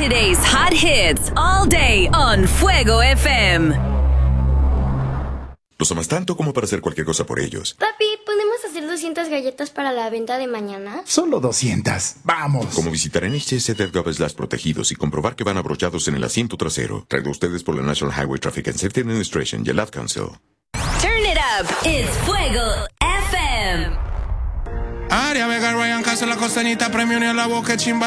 Today's hot hits all day on Fuego FM. Los amas tanto como para hacer cualquier cosa por ellos. Papi, ¿podemos hacer 200 galletas para la venta de mañana? Solo 200. ¡Vamos! Como visitar nhs.gov/protegidos y comprobar que van abrochados en el asiento trasero. Traído a ustedes por la National Highway Traffic and Safety Administration y el Ad Council. Turn it up. It's Fuego FM. Aria Vega, Ryan Castro, la costanita, premio ni a la boca, chimba.